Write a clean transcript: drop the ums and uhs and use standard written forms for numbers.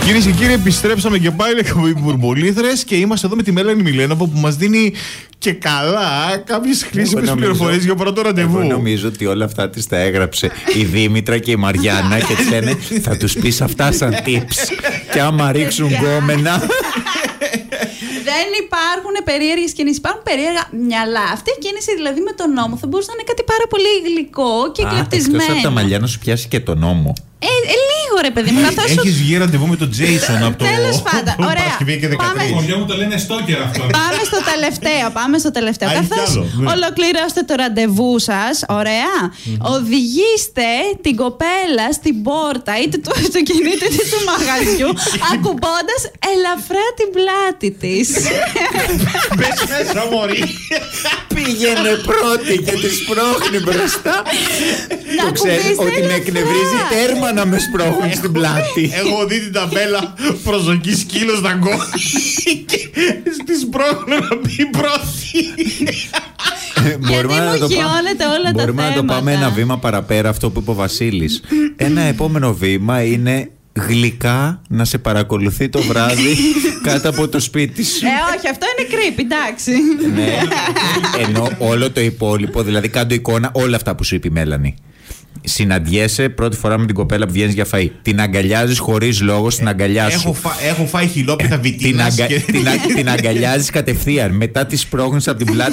Κυρίες και κύριοι, επιστρέψαμε και πάλι με μπουρμπολίθρες και είμαστε εδώ με τη Μέλανη Μιλένοβο που μας δίνει και καλά κάποιες χρήσιμες πληροφορίες για πρώτο ραντεβού. Εγώ νομίζω ότι όλα αυτά τις τα έγραψε η Δήμητρα και η Μαριάννα και της λένε θα τους πεις αυτά σαν tips και άμα ρίξουν γκόμενα. Δεν υπάρχουν περίεργες κινήσεις, υπάρχουν περίεργα μυαλά. Αυτή η κίνηση δηλαδή με τον νόμο θα μπορούσε να είναι κάτι πάρα πολύ γλυκό και εκλεπτισμένο. Εκτός από τα μαλλιά να σου πιάσει και τον νόμο. Λίγο ρε παιδί μου. Έχεις βγει ραντεβού με τον Τζέισον από το τέλος πάντων, ωραία. Τα σχολεία μου το λένε στόκερ αυτό. Πάμε στο τελευταίο. Καθώς ολοκληρώσετε το ραντεβού σας, ωραία, οδηγήστε την κοπέλα στην πόρτα είτε του αυτοκινήτου είτε του μαγαζιού, ακουμπώντας ελαφρά την πλάτη της. Πες μέσα μωρή. Πήγαινε πρώτη και τη σπρώχνει μπροστά. Το ξέρει ότι με εκνευρίζει τέρμα να με σπρώχνει στην πλάτη. Έχω δει την ταμπέλα προσοχή σκύλος να γκώνει και στη σπρώχνω να μπει πρώτη. Μπορούμε να το πάμε ένα βήμα παραπέρα, αυτό που είπε ο Βασίλης. Ένα επόμενο βήμα είναι γλυκά να σε παρακολουθεί το βράδυ κάτω από το σπίτι σου. Όχι, αυτό είναι creepy, εντάξει. Ναι, ενώ όλο το υπόλοιπο, δηλαδή κάτω εικόνα, όλα αυτά που σου είπε η Μέλανη. Συναντιέσαι πρώτη φορά με την κοπέλα που βγαίνεις για φαΐ. Την αγκαλιάζεις χωρίς λόγο στην αγκαλιά σου. Έχω φάει χιλόπιτα βιτίνας. Την αγκαλιάζεις κατευθείαν. Μετά τη σπρώχνεις από την πλάτη.